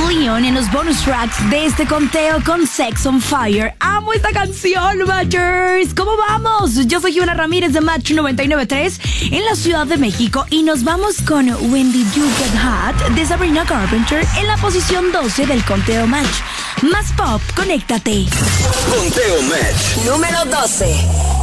Leon en los bonus tracks de este conteo con Sex on Fire. ¡Amo esta canción, Matchers! ¿Cómo vamos? Yo soy Giovanna Ramírez de Match 99.3 en la Ciudad de México y nos vamos con When Did You Get Hot de Sabrina Carpenter en la posición 12 del conteo Match. Más pop, conéctate. Conteo Match número 12.